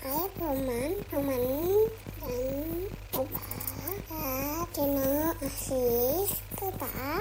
saya Roman dan Opa ke channel Asis Kota